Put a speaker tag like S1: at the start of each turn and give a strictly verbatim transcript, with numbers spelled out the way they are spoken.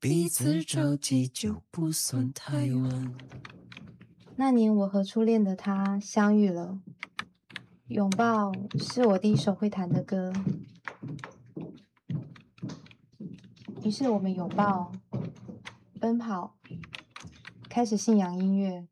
S1: 彼此着急就不算太晚。
S2: 那年我和初恋的他相遇了，拥抱是我第一首会弹的歌，于是我们拥抱、奔跑，开始信仰音乐。